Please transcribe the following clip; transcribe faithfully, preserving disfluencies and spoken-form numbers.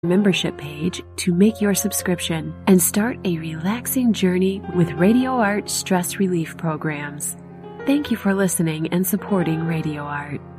membership page to make your subscription and start a relaxing journey with Radio Art stress relief programs. Thank you for listening and supporting Radio Art.